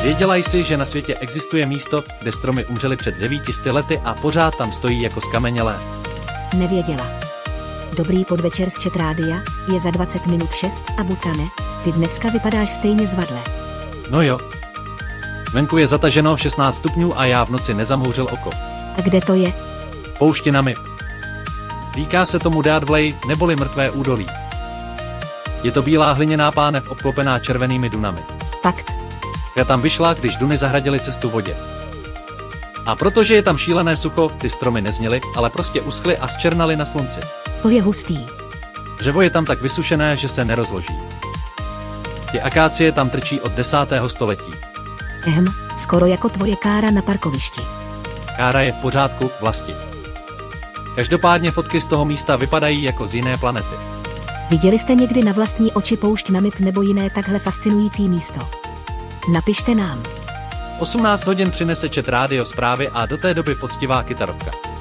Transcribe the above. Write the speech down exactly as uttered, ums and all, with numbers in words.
Věděla jsi, že na světě existuje místo, kde stromy umřely před devíti sty lety a pořád tam stojí jako skamenělé? Nevěděla. Dobrý podvečer z Chat Rádia, je za dvacet minut šest a Bucane, ty dneska vypadáš stejně zvadle. No jo. Venku je zataženo šestnáct stupňů a já v noci nezamhouřil oko. A kde to je? Poušti na Mip. Říká se tomu Dead Valley, neboli mrtvé údolí. Je to bílá hliněná pánev obklopená červenými dunami. Fakt. Já tam vyšla, když duny zahradily cestu vodě. A protože je tam šílené sucho, ty stromy nezněly, ale prostě uschly a zčernaly na slunci. To je hustý. Dřevo je tam tak vysušené, že se nerozloží. Ty akácie tam trčí od desátého století. Ehm, skoro jako tvoje kára na parkovišti. Kára je v pořádku, vlasti. Každopádně fotky z toho místa vypadají jako z jiné planety. Viděli jste někdy na vlastní oči poušť na Mip nebo jiné takhle fascinující místo? Napište nám. osmnáct hodin přinese Chat Rádio zprávy a do té doby poctivá kytarovka.